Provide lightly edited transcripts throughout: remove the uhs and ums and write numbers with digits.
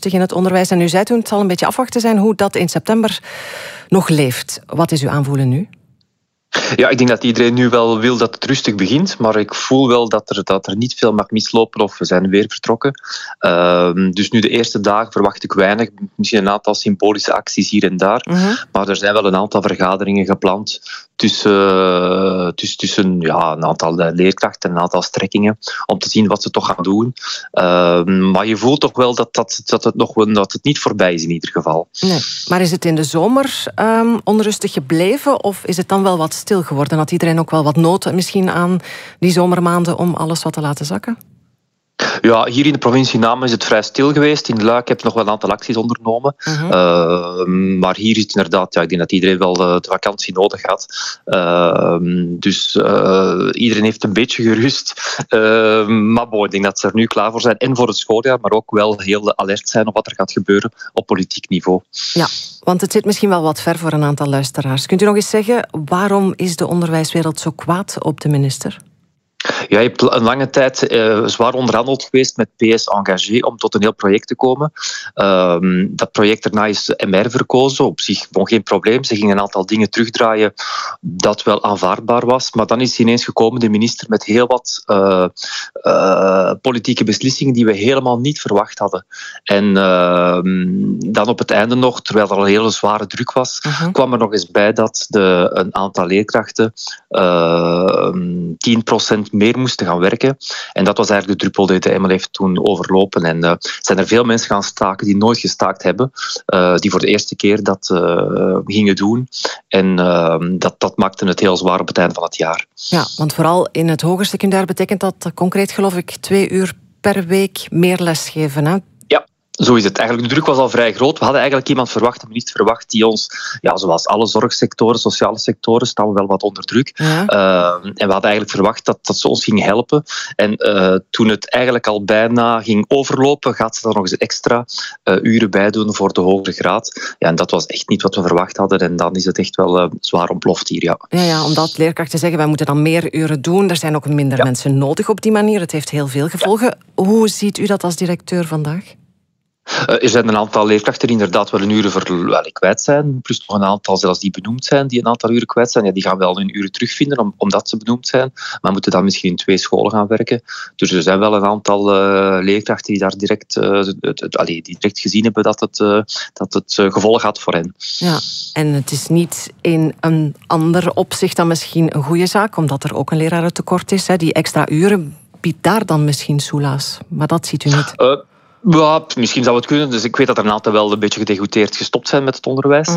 onrustig in het onderwijs. En u zei toen, het zal een beetje afwachten zijn hoe dat in september nog leeft. Wat is uw aanvoelen nu? Ja, ik denk dat iedereen nu wel wil dat het rustig begint, maar ik voel wel dat er niet veel mag mislopen of we zijn weer vertrokken. Dus nu de eerste dagen verwacht ik weinig. Misschien een aantal symbolische acties hier en daar. Maar er zijn wel een aantal vergaderingen gepland tussen een aantal leerkrachten en een aantal strekkingen om te zien wat ze toch gaan doen. Maar je voelt toch wel dat het niet voorbij is in ieder geval. Nee. Maar is het in de zomer onrustig gebleven of is het dan wel wat stil geworden? Had iedereen ook wel wat nood misschien aan die zomermaanden om alles wat te laten zakken? Ja, hier in de provincie Namen is het vrij stil geweest. In Luik heb ik nog wel een aantal acties ondernomen. Maar hier is het inderdaad, ik denk dat iedereen wel de vakantie nodig had. Dus iedereen heeft een beetje gerust. Maar ik denk dat ze er nu klaar voor zijn. En voor het schooljaar, maar ook wel heel alert zijn op wat er gaat gebeuren op politiek niveau. Ja, want het zit misschien wel wat ver voor een aantal luisteraars. Kunt u nog eens zeggen, waarom is de onderwijswereld zo kwaad op de minister? Ja, je hebt een lange tijd zwaar onderhandeld geweest met PS Engagé om tot een heel project te komen. Dat project daarna is MR verkozen. Op zich nog geen probleem. Ze gingen een aantal dingen terugdraaien dat wel aanvaardbaar was. Maar dan is ineens gekomen de minister met heel wat politieke beslissingen die we helemaal niet verwacht hadden. En dan op het einde nog, terwijl er al een hele zware druk was, kwam er nog eens bij dat een aantal leerkrachten 10% meer moesten gaan werken. En dat was eigenlijk de druppel die de emmer heeft toen overlopen. En zijn er veel mensen gaan staken die nooit gestaakt hebben, die voor de eerste keer dat gingen doen. En dat maakte het heel zwaar op het einde van het jaar. Ja, want vooral in het hoger secundair betekent dat concreet, geloof ik, 2 uur per week meer lesgeven, hè? Zo is het. Eigenlijk, de druk was al vrij groot. We hadden eigenlijk iemand verwacht, een minister verwacht, die ons, zoals alle zorgsectoren, sociale sectoren, staan we wel wat onder druk. Ja. En we hadden eigenlijk verwacht dat ze ons ging helpen. En toen het eigenlijk al bijna ging overlopen, gaat ze daar nog eens extra uren bij doen voor de hogere graad. Ja, en dat was echt niet wat we verwacht hadden. En dan is het echt wel zwaar ontploft hier, ja. Ja, omdat leerkrachten zeggen, wij moeten dan meer uren doen. Er zijn ook minder mensen nodig op die manier. Het heeft heel veel gevolgen. Ja. Hoe ziet u dat als directeur vandaag? Er zijn een aantal leerkrachten die inderdaad wel een uren kwijt zijn. Plus nog een aantal zelfs die benoemd zijn, die een aantal uren kwijt zijn. Ja, die gaan wel hun uren terugvinden omdat ze benoemd zijn. Maar moeten dan misschien in 2 scholen gaan werken. Dus er zijn wel een aantal leerkrachten die daar direct gezien hebben dat het gevolg had voor hen. Ja, en het is niet in een ander opzicht dan misschien een goede zaak, omdat er ook een lerarentekort is. Hè. Die extra uren biedt daar dan misschien soelaas. Maar dat ziet u niet. Ja, misschien zou het kunnen. Dus ik weet dat er een aantal wel een beetje gedegoûteerd gestopt zijn met het onderwijs.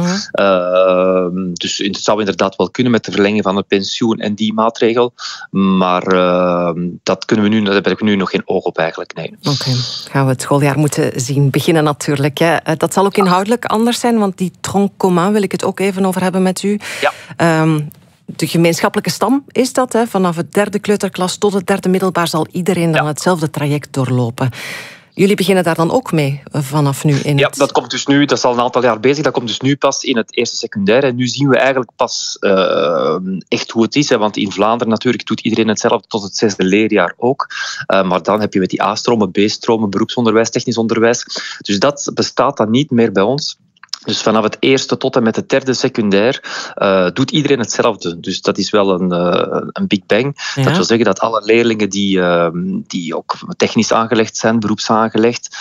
Dus het zou inderdaad wel kunnen met de verlenging van het pensioen en die maatregel. Maar daar heb ik nu nog geen oog op eigenlijk. Nee. Oké. Gaan we het schooljaar moeten zien beginnen natuurlijk. Hè. Dat zal ook inhoudelijk anders zijn, want die tronc commun wil ik het ook even over hebben met u. Ja. De gemeenschappelijke stam is dat. Hè. Vanaf het 3e kleuterklas tot het 3e middelbaar zal iedereen dan hetzelfde traject doorlopen. Jullie beginnen daar dan ook mee vanaf nu? Dat komt dus nu, dat is al een aantal jaar bezig, dat komt dus nu pas in het 1e secundair. En nu zien we eigenlijk pas echt hoe het is. Hè, want in Vlaanderen natuurlijk doet iedereen hetzelfde tot het 6e leerjaar ook. Maar dan heb je met die A-stromen, B-stromen, beroepsonderwijs, technisch onderwijs. Dus dat bestaat dan niet meer bij ons. Dus vanaf het 1e tot en met het 3e secundair doet iedereen hetzelfde. Dus dat is wel een big bang. Ja. Dat wil zeggen dat alle leerlingen die ook technisch aangelegd zijn, beroepsaangelegd,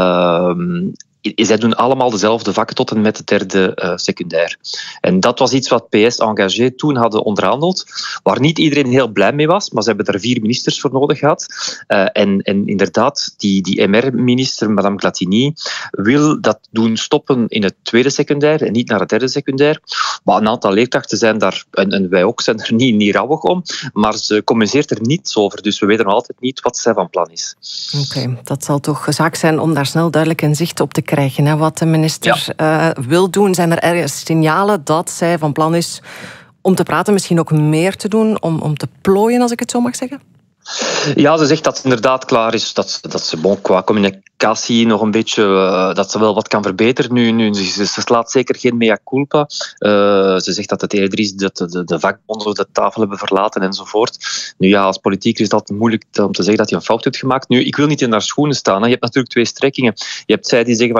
zij doen allemaal dezelfde vakken tot en met het 3e secundair. En dat was iets wat PS Engagé toen hadden onderhandeld, waar niet iedereen heel blij mee was, maar ze hebben daar 4 ministers voor nodig gehad. En inderdaad, die MR-minister, madame Glatini, wil dat doen stoppen in het 2e secundair en niet naar het 3e secundair. Maar een aantal leerkrachten zijn daar, en wij ook, zijn er niet rouwig om, maar ze communiceert er niets over. Dus we weten nog altijd niet wat zij van plan is. Oké, dat zal toch zaak zijn om daar snel duidelijk een zicht op te krijgen. Hè, wat de minister wil doen. Zijn er ergens signalen dat zij van plan is om te praten, misschien ook meer te doen, om te plooien, als ik het zo mag zeggen? Ja, ze zegt dat het inderdaad klaar is, dat ze qua communicatie nog een beetje, dat ze wel wat kan verbeteren. Nu, ze slaat zeker geen mea culpa. Ze zegt dat het eerder is dat de vakbonden de tafel hebben verlaten enzovoort. Nu ja, als politieker is het altijd moeilijk om te zeggen dat je een fout hebt gemaakt. Nu, ik wil niet in haar schoenen staan. Hè. Je hebt natuurlijk 2 strekkingen. Je hebt zij die zeggen